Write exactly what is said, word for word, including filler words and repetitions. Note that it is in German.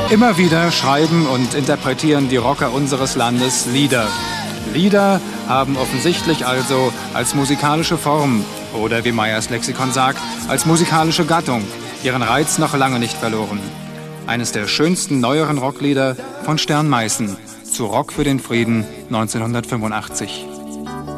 Immer wieder schreiben und interpretieren die Rocker unseres Landes Lieder. Lieder haben offensichtlich also als musikalische Form oder wie Meyers Lexikon sagt, als musikalische Gattung ihren Reiz noch lange nicht verloren. Eines der schönsten neueren Rocklieder von Stern Meißen zu Rock für den Frieden neunzehnhundertfünfundachtzig.